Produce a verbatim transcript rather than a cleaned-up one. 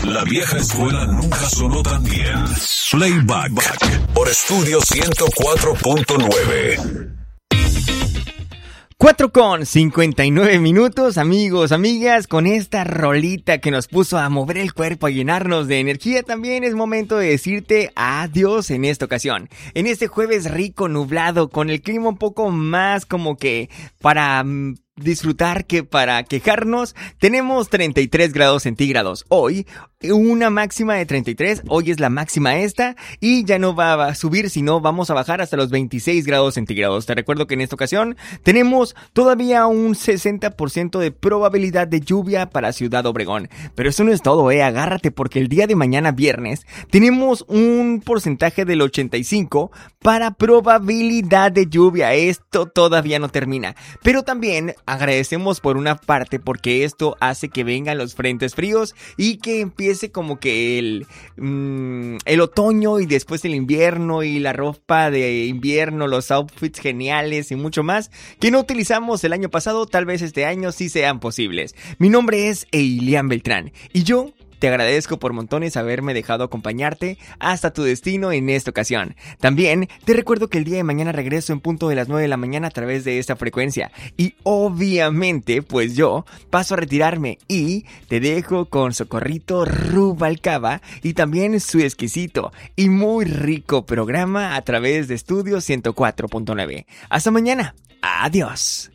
La vieja escuela nunca sonó tan bien. Playback por Estudio ciento cuatro punto nueve. cuatro con cincuenta y nueve minutos, amigos, amigas, con esta rolita que nos puso a mover el cuerpo, a llenarnos de energía. También es momento de decirte adiós en esta ocasión. En este jueves rico, nublado, con el clima un poco más como que para um, disfrutar que para quejarnos, tenemos treinta y tres grados centígrados. Hoy, una máxima de treinta y tres, hoy es la máxima esta, y ya no va a subir, sino vamos a bajar hasta los veintiséis grados centígrados. Te recuerdo que en esta ocasión tenemos todavía un sesenta por ciento de probabilidad de lluvia para Ciudad Obregón. Pero eso no es todo, eh, agárrate, porque el día de mañana viernes tenemos un porcentaje del ochenta y cinco para probabilidad de lluvia. Esto todavía no termina, pero también agradecemos por una parte porque esto hace que vengan los frentes fríos y que empiece como que el, mmm, el otoño y después el invierno y la ropa de invierno, los outfits geniales y mucho más que no utilizamos el año pasado, tal vez este año sí sean posibles. Mi nombre es Eilian Beltrán y yo te agradezco por montones haberme dejado acompañarte hasta tu destino en esta ocasión. También te recuerdo que el día de mañana regreso en punto de las nueve de la mañana a través de esta frecuencia. Y obviamente, pues yo paso a retirarme y te dejo con Socorrito Rubalcaba y también su exquisito y muy rico programa a través de Estudio ciento cuatro punto nueve. Hasta mañana. Adiós.